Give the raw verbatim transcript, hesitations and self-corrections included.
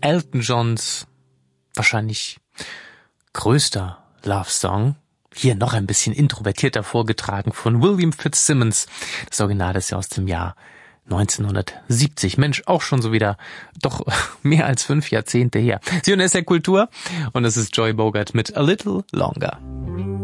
Elton Johns wahrscheinlich größter Love-Song. Hier noch ein bisschen introvertierter vorgetragen von William Fitzsimmons. Das Original ist ja aus dem Jahr neunzehnhundertsiebzig. Mensch, auch schon so wieder doch mehr als fünf Jahrzehnte her. Sie hören S R Kultur und es ist Joy Bogart mit A Little Longer.